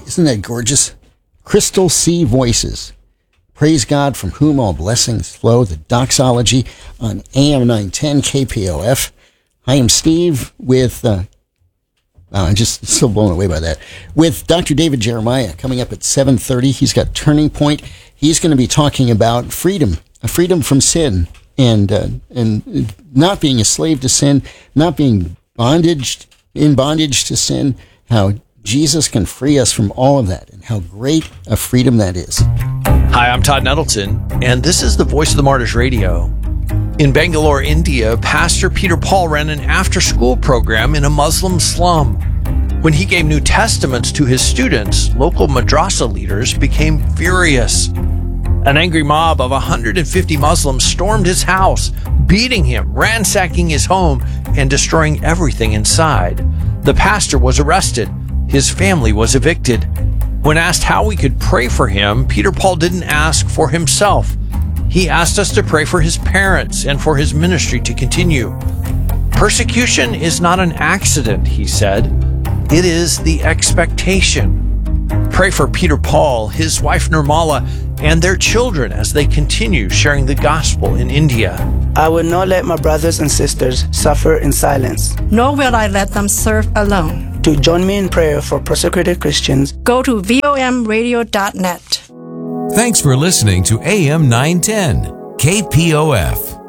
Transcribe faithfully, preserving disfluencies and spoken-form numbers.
Isn't that gorgeous? Crystal C Voices. Praise God, from whom all blessings flow. The doxology on A M nine ten K P O F. I am Steve with, uh, oh, I'm just so blown away by that, with Doctor David Jeremiah coming up at seven thirty. He's got Turning Point. He's going to be talking about freedom, a freedom from sin, and uh, and not being a slave to sin, not being bondage in bondage to sin, how Jesus can free us from all of that, and how great a freedom that is. Hi, I'm Todd Nettleton, and this is the Voice of the Martyrs Radio. In Bangalore, India, Pastor Peter Paul ran an after-school program in a Muslim slum. When he gave New Testaments to his students, local madrasa leaders became furious. An angry mob of one hundred fifty Muslims stormed his house, beating him, ransacking his home, and destroying everything inside. The pastor was arrested. His family was evicted. When asked how we could pray for him, Peter Paul didn't ask for himself. He asked us to pray for his parents and for his ministry to continue. Persecution is not an accident, he said. It is the expectation. Pray for Peter Paul, his wife Nirmala, and their children as they continue sharing the gospel in India. I will not let my brothers and sisters suffer in silence. Nor will I let them serve alone. To join me in prayer for persecuted Christians, go to vom radio dot net. Thanks for listening to A M nine ten K P O F.